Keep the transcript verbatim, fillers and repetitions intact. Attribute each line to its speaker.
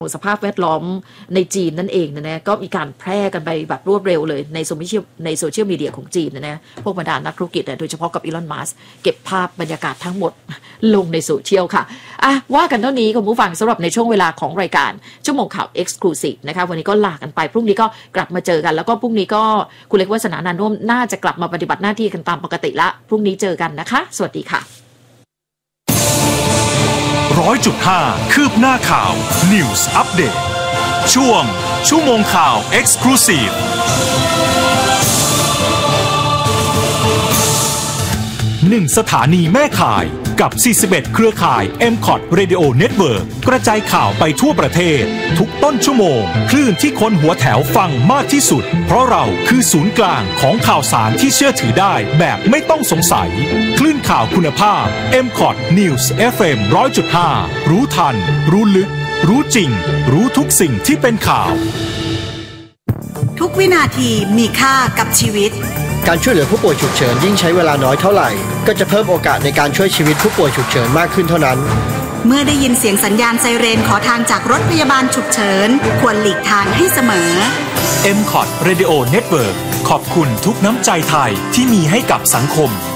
Speaker 1: สภาพแวดล้อมในจีนนั่นเองนะนะก็มีการแพร่กันไปแบบรวดเร็วเลยในโซเชียลในโซเชียลมีเดียของจีนนะนะพวกบรรดานักธุรกิจโดยเฉพาะกับอีลอนมัสก์เก็บภาพบรรยากาศทั้งหมดลงในโซเชียลค่ะอ่ะว่ากันเท่านี้คุณผู้ฟังสำหรับในช่วงเวลาของรายการชั่วโมงข่าว Exclusive นะคะวันนี้ก็ลากันไปพรุ่งนี้ก็กลับมาเจอกันแล้วก็พรุ่งนี้ก็คุณเล็กวาสนานันท์ร่วมน่าจะกลับมาปฏิบัติหน้าที่กันตามปกติละพรุ่งนี้เจอกันนะคะสวัสดีค่ะ
Speaker 2: ร้อยจุดห้าคืบหน้าข่าว News Update ช่วงชั่วโมงข่าว Exclusive หนึ่งสถานีแม่ข่ายกับสี่สิบเอ็ดเครือข่าย เอ็ม คอท Radio Network กระจายข่าวไปทั่วประเทศทุกต้นชั่วโมงคลื่นที่คนหัวแถวฟังมากที่สุดเพราะเราคือศูนย์กลางของข่าวสารที่เชื่อถือได้แบบไม่ต้องสงสัยคลื่นข่าวคุณภาพ เอ็ม คอท News เอฟ เอ็ม หนึ่งร้อยจุดห้า รู้ทันรู้ลึกรู้จริงรู้ทุกสิ่งที่เป็นข่าว
Speaker 3: ทุกวินาทีมีค่ากับชีวิต
Speaker 4: การช่วยเหลือผู้ป่วยฉุกเฉินยิ่งใช้เวลาน้อยเท่าไหร่ก็จะเพิ่มโอกาสในการช่วยชีวิตผู้ป่วยฉุกเฉินมากขึ้นเท่านั้น
Speaker 3: เมื่อได้ยินเสียงสัญญาณไซเรนขอทางจากรถพยาบาลฉุกเฉินควรหลีกทางให้เสมอ
Speaker 2: เอ็ม คอท Radio Network ขอบคุณทุกน้ำใจไทยที่มีให้กับสังคม